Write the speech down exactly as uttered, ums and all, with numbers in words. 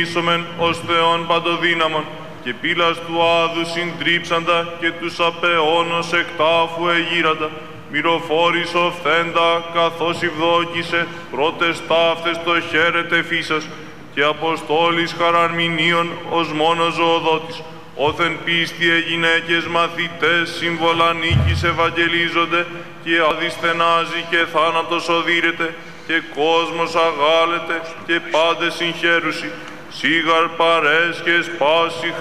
Ίσομεν ως Θεόν παντοδύναμον και πύλας του άδου συντρίψαντα και τους απεώνος εκ τάφου εγείραντα, μυροφόρης οφθέντα καθώς ευδόκησε πρώτες ταύτες το χαίρετε φύσας και αποστόλης χαραρμηνίων ως μόνος ζωοδότης. Όθεν πίστη οι γυναίκες μαθητές σύμβολα νίκης ευαγγελίζονται και αδυσθενάζει και θάνατος οδύρεται και κόσμος αγάλεται και πάντες συγχαίρουσι. Σίγαρ παρέσχες πάση